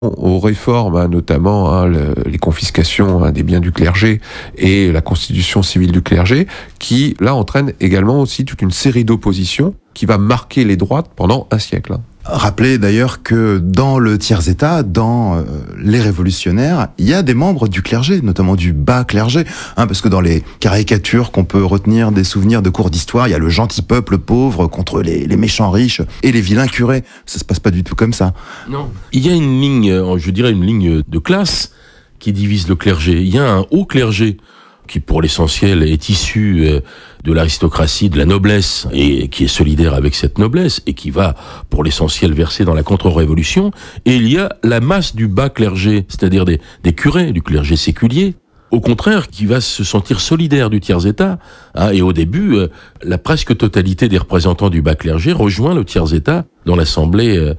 aux réformes, notamment les confiscations des biens du clergé et la constitution civile du clergé, qui là entraînent également aussi toute une série d'oppositions qui va marquer les droites pendant un siècle. Rappelez d'ailleurs que dans le tiers-état, dans les révolutionnaires, il y a des membres du clergé, notamment du bas clergé, parce que dans les caricatures qu'on peut retenir des souvenirs de cours d'histoire, il y a le gentil peuple pauvre contre les méchants riches et les vilains curés. Ça se passe pas du tout comme ça. Non. Il y a une ligne, je dirais une ligne de classe qui divise le clergé. Il y a un haut clergé qui pour l'essentiel est issu de l'aristocratie, de la noblesse, et qui est solidaire avec cette noblesse, et qui va pour l'essentiel verser dans la contre-révolution. Et il y a la masse du bas clergé, c'est-à-dire des curés, du clergé séculier, au contraire, qui va se sentir solidaire du tiers-état. Et au début, la presque totalité des représentants du bas clergé rejoint le tiers-état dans l'Assemblée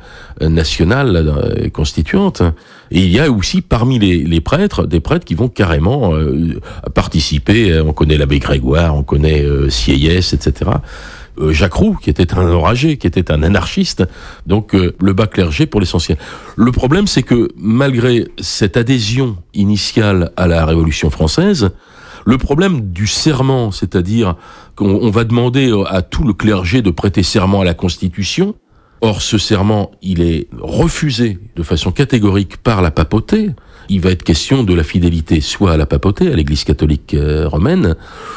nationale constituante. Et il y a aussi parmi les prêtres, des prêtres qui vont carrément participer. On connaît l'abbé Grégoire, on connaît Sieyès, etc. Jacques Roux, qui était un enragé, qui était un anarchiste, donc le bas clergé pour l'essentiel. Le problème, c'est que malgré cette adhésion initiale à la Révolution française, le problème du serment, c'est-à-dire qu'on va demander à tout le clergé de prêter serment à la Constitution. Or, ce serment, il est refusé de façon catégorique par la papauté. Il va être question de la fidélité soit à la papauté, à l'Église catholique romaine,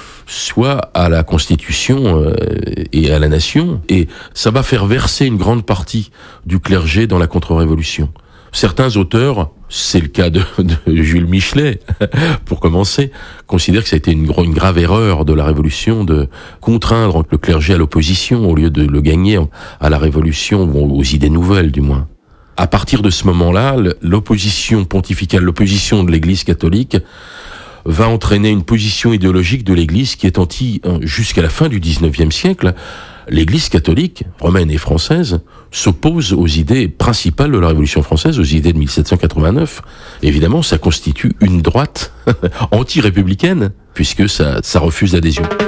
soit à la Constitution et à la nation. Et ça va faire verser une grande partie du clergé dans la contre-révolution. Certains auteurs, c'est le cas de Jules Michelet, pour commencer, considèrent que ça a été une grave erreur de la Révolution de contraindre le clergé à l'opposition au lieu de le gagner à la Révolution, aux idées nouvelles du moins. À partir de ce moment-là, l'opposition pontificale, l'opposition de l'Église catholique va entraîner une position idéologique de l'Église qui est jusqu'à la fin du XIXe siècle, l'Église catholique, romaine et française, s'oppose aux idées principales de la Révolution française, aux idées de 1789. Évidemment, ça constitue une droite anti-républicaine, puisque ça refuse l'adhésion.